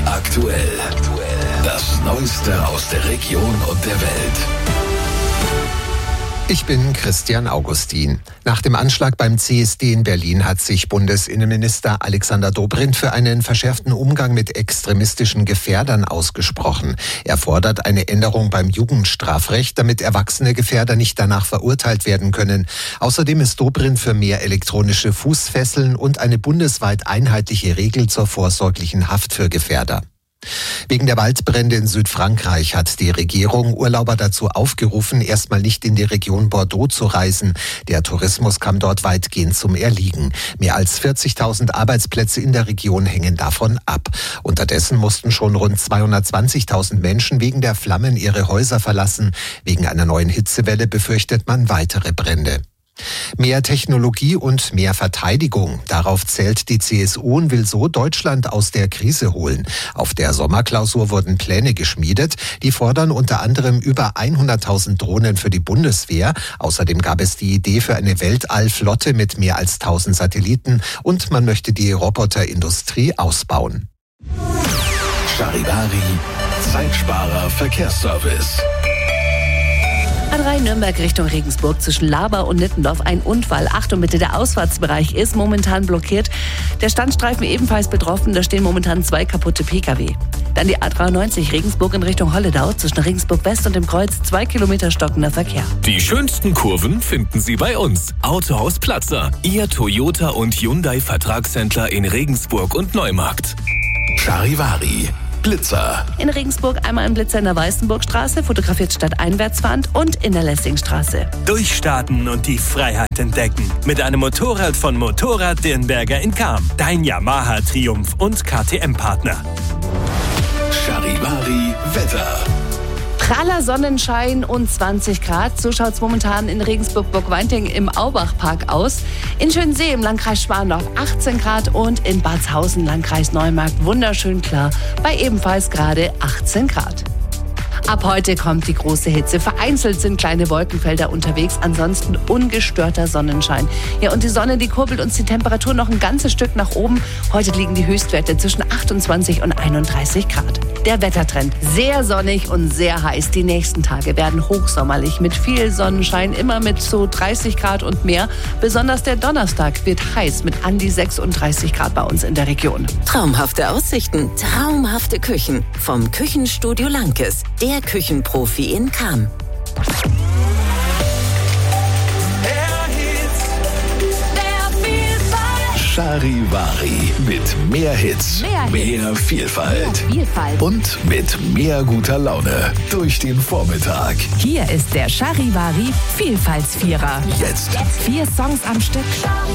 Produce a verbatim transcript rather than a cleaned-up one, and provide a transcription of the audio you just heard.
aktuell. Das Neueste aus der Region und der Welt. Ich bin Christian Augustin. Nach dem Anschlag beim C S D in Berlin hat sich Bundesinnenminister Alexander Dobrindt für einen verschärften Umgang mit extremistischen Gefährdern ausgesprochen. Er fordert eine Änderung beim Jugendstrafrecht, damit erwachsene Gefährder nicht danach verurteilt werden können. Außerdem ist Dobrindt für mehr elektronische Fußfesseln und eine bundesweit einheitliche Regel zur vorsorglichen Haft für Gefährder. Wegen der Waldbrände in Südfrankreich hat die Regierung Urlauber dazu aufgerufen, erstmal nicht in die Region Bordeaux zu reisen. Der Tourismus kam dort weitgehend zum Erliegen. Mehr als vierzigtausend Arbeitsplätze in der Region hängen davon ab. Unterdessen mussten schon rund zweihundertzwanzigtausend Menschen wegen der Flammen ihre Häuser verlassen. Wegen einer neuen Hitzewelle befürchtet man weitere Brände. Mehr Technologie und mehr Verteidigung. Darauf zählt die C S U und will so Deutschland aus der Krise holen. Auf der Sommerklausur wurden Pläne geschmiedet. Die fordern unter anderem über hunderttausend Drohnen für die Bundeswehr. Außerdem gab es die Idee für eine Weltallflotte mit mehr als tausend Satelliten. Und man möchte die Roboterindustrie ausbauen. Charivari, Zeitsparer Verkehrsservice. A drei Nürnberg Richtung Regensburg zwischen Laber und Nittendorf ein Unfall. Achtung bitte, der Ausfahrtsbereich ist momentan blockiert. Der Standstreifen ebenfalls betroffen, da stehen momentan zwei kaputte Pkw. Dann die A dreiundneunzig Regensburg in Richtung Holledau zwischen Regensburg West und dem Kreuz, zwei Kilometer stockender Verkehr. Die schönsten Kurven finden Sie bei uns. Autohaus Platzer, Ihr Toyota und Hyundai Vertragshändler in Regensburg und Neumarkt. Charivari, Blitzer. In Regensburg einmal ein Blitzer in der Weißenburgstraße, fotografiert statt Einwärtsfahrend, und in der Lessingstraße. Durchstarten und die Freiheit entdecken. Mit einem Motorrad von Motorrad Dirnberger in Cham. Dein Yamaha Triumph und K T M-Partner. Charivari, Wetter. Praller Sonnenschein und zwanzig Grad. So schaut es momentan in Regensburg-Burgweinting im Aubachpark aus. In Schönsee im Landkreis Schwandorf achtzehn Grad und in Batshausen, Landkreis Neumarkt, wunderschön klar bei ebenfalls gerade achtzehn Grad. Ab heute kommt die große Hitze. Vereinzelt sind kleine Wolkenfelder unterwegs, ansonsten ungestörter Sonnenschein. Ja, und die Sonne, die kurbelt uns die Temperatur noch ein ganzes Stück nach oben. Heute liegen die Höchstwerte zwischen achtundzwanzig und einunddreißig Grad. Der Wettertrend: sehr sonnig und sehr heiß. Die nächsten Tage werden hochsommerlich mit viel Sonnenschein, immer mit so dreißig Grad und mehr. Besonders der Donnerstag wird heiß mit an die sechsunddreißig Grad bei uns in der Region. Traumhafte Aussichten, traumhafte Küchen vom Küchenstudio Lankes. Der Küchenprofi in Cham. Charivari mit mehr Hits, Mehr mehr, Hits. Vielfalt. Mehr Vielfalt. Und mit mehr guter Laune durch den Vormittag. Hier ist der Charivari Vielfaltsvierer. Jetzt. Vier Songs am Stück.